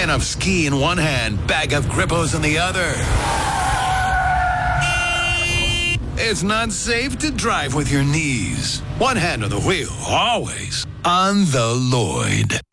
Can of ski in one hand, bag of Grippos in the other. It's not safe to drive with your knees. One hand on the wheel, always. On the Lloyd.